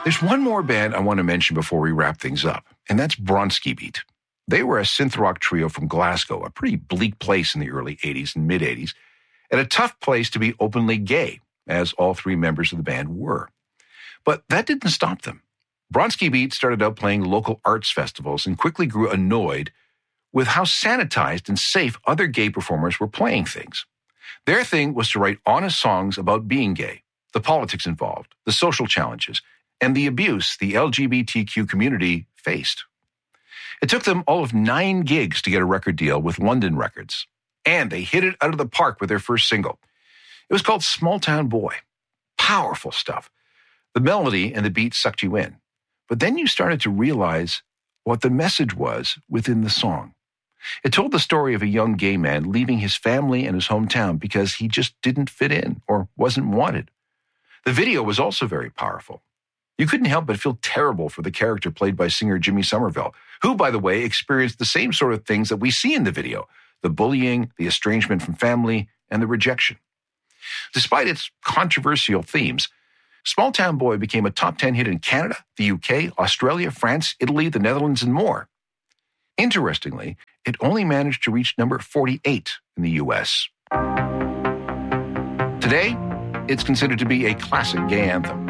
There's one more band I want to mention before we wrap things up, and that's Bronski Beat. They were a synth rock trio from Glasgow, a pretty bleak place in the early 80s and mid-80s, and a tough place to be openly gay, as all three members of the band were. But that didn't stop them. Bronski Beat started out playing local arts festivals and quickly grew annoyed with how sanitized and safe other gay performers were playing things. Their thing was to write honest songs about being gay, the politics involved, the social challenges, and the abuse the LGBTQ community faced. It took them all of 9 gigs to get a record deal with London Records, and they hit it out of the park with their first single. It was called Small Town Boy. Powerful stuff. The melody and the beat sucked you in, but then you started to realize what the message was within the song. It told the story of a young gay man leaving his family and his hometown because he just didn't fit in or wasn't wanted. The video was also very powerful. You couldn't help but feel terrible for the character played by singer Jimmy Somerville, who, by the way, experienced the same sort of things that we see in the video, the bullying, the estrangement from family, and the rejection. Despite its controversial themes, Small Town Boy became a top 10 hit in Canada, the UK, Australia, France, Italy, the Netherlands, and more. Interestingly, it only managed to reach number 48 in the US. Today, it's considered to be a classic gay anthem.